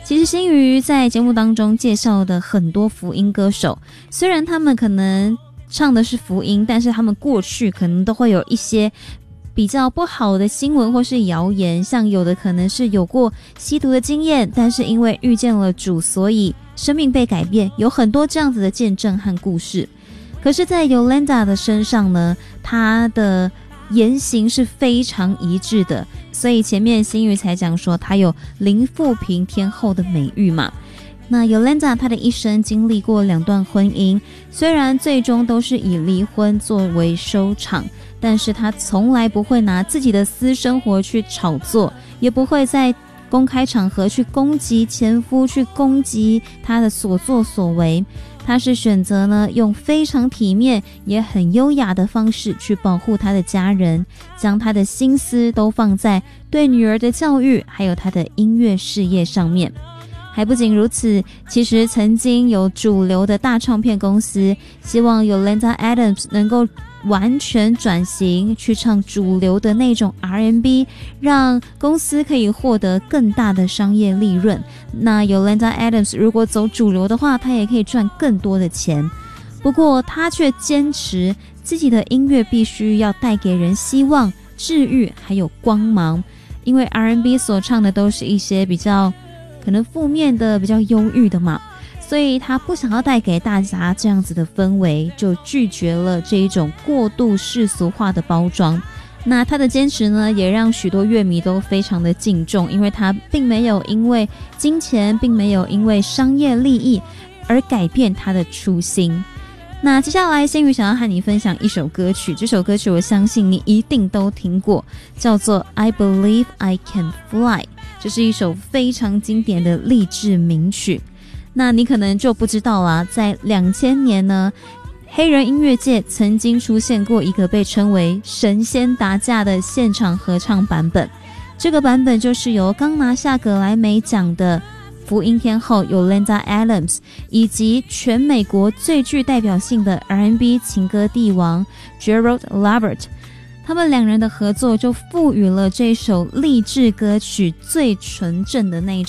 其实新宇在节目当中介绍的很多福音歌手，虽然他们可能唱的是福音，但是他们过去可能都会有一些比较不好的新闻或是谣言，像有的可能是有过吸毒的经验，但是因为遇见了主，所以生命被改变，有很多这样子的见证和故事。可是在 Yolanda 的身上呢，她的言行是非常一致的，所以前面新宇才讲说她有零负评天后的美誉嘛。那 Yolanda 她的一生经历过2段婚姻，虽然最终都是以离婚作为收场，但是她从来不会拿自己的私生活去炒作，也不会在公开场合去攻击前夫，去攻击他的所作所为。他是选择呢用非常体面也很优雅的方式去保护他的家人，将他的心思都放在对女儿的教育还有他的音乐事业上面。还不仅如此，其实曾经有主流的大唱片公司希望 Yolanda Adams 能够完全转型去唱主流的那种 R&B， 让公司可以获得更大的商业利润。那 Yolanda Adams 如果走主流的话，她也可以赚更多的钱。不过她却坚持自己的音乐必须要带给人希望、治愈还有光芒，因为 R&B 所唱的都是一些比较可能负面的、比较忧郁的嘛，所以他不想要带给大家这样子的氛围，就拒绝了这一种过度世俗化的包装。那他的坚持呢，也让许多乐迷都非常的敬重，因为他并没有因为金钱，并没有因为商业利益而改变他的初心。那接下来新宇想要和你分享一首歌曲，这首歌曲我相信你一定都听过，叫做 I Believe I Can Fly， 这是一首非常经典的励志名曲。那你可能就不知道啦，在2000年呢，黑人音乐界曾经出现过一个被称为神仙打架的现场合唱版本，这个版本就是由刚拿下葛莱美奖的福音天后 Yolanda Adams 以及全美国最具代表性的 R&B 情歌帝王 Gerald Levert， 他们2人的合作就赋予了这首励志歌曲最纯正的那一